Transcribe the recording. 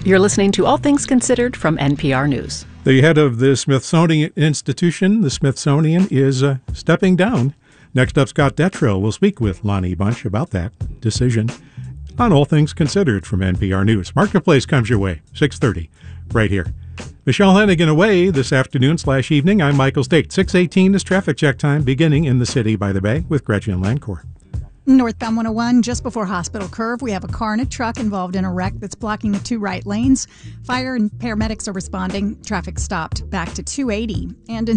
You're listening to All Things Considered from NPR News. The head of the Smithsonian Institution, the Smithsonian, is stepping down. Next up, Scott Detrow will speak with Lonnie Bunch about that decision on All Things Considered from NPR News. Marketplace comes your way, 6:30, right here. Michelle Hennigan away this afternoon/evening. I'm Michael State. 6:18 is traffic check time, beginning in the city by the bay with Gretchen Lancourt. Northbound 101, just before Hospital Curve, we have a car and a truck involved in a wreck that's blocking the two right lanes. Fire and paramedics are responding. Traffic stopped back to 280. And in